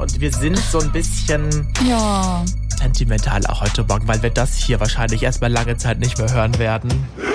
und wir sind so ein bisschen sentimental auch heute Morgen, weil wir das hier wahrscheinlich erstmal lange Zeit nicht mehr hören werden.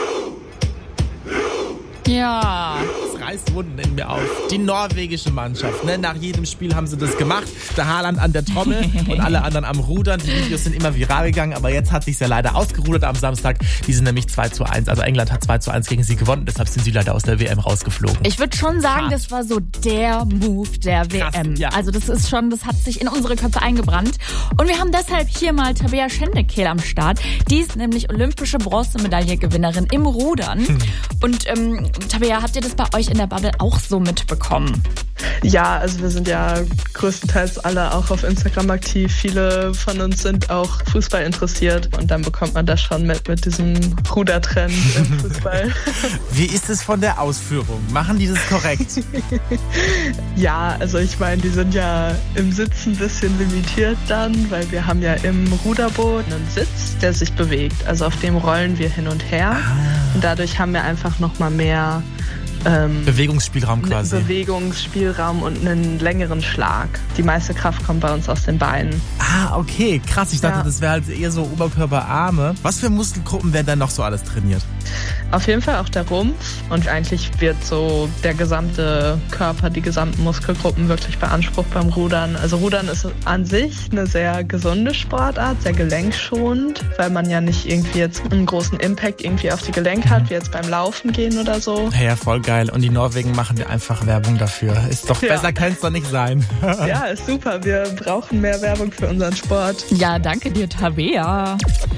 Ja. Das reißt Wunden in mir auf. Die norwegische Mannschaft, ne? Nach jedem Spiel haben sie das gemacht. Der Haaland an der Trommel und alle anderen am Rudern. Die Videos sind immer viral gegangen, aber jetzt hat sich's ja leider ausgerudert am Samstag. Die sind nämlich 2:1. Also England hat 2:1 gegen sie gewonnen, deshalb sind sie leider aus der WM rausgeflogen. Ich würde schon sagen, das war so der Move der WM. Ja. Also das hat sich in unsere Köpfe eingebrannt. Und wir haben deshalb hier mal Tabea Schendekehl am Start. Die ist nämlich olympische Bronzemedaillengewinnerin im Rudern. Und Tabea, habt ihr das bei euch in der Bubble auch so mitbekommen? Ja, also wir sind ja größtenteils alle auch auf Instagram aktiv. Viele von uns sind auch Fußball interessiert und dann bekommt man das schon mit diesem Rudertrend im Fußball. Wie ist es von der Ausführung? Machen die das korrekt? Ja, also ich meine, die sind ja im Sitzen ein bisschen limitiert dann, weil wir haben ja im Ruderboot einen Sitz, der sich bewegt. Also auf dem rollen wir hin und her und dadurch haben wir einfach nochmal mehr Bewegungsspielraum quasi. Bewegungsspielraum und einen längeren Schlag. Die meiste Kraft kommt bei uns aus den Beinen. Ah, okay, krass. Ich dachte, das wäre halt eher so Oberkörper, Arme. Was für Muskelgruppen werden dann noch so alles trainiert? Auf jeden Fall auch der Rumpf und eigentlich wird so der gesamte Körper, die gesamten Muskelgruppen wirklich beansprucht beim Rudern. Also Rudern ist an sich eine sehr gesunde Sportart, sehr gelenkschonend, weil man ja nicht irgendwie jetzt einen großen Impact irgendwie auf die Gelenke hat, wie jetzt beim Laufen gehen oder so. Ja, voll geil. Und die Norwegen machen wir einfach Werbung dafür. Ist doch besser, kann es doch nicht sein. Ja, ist super. Wir brauchen mehr Werbung für unseren Sport. Ja, danke dir, Tabea.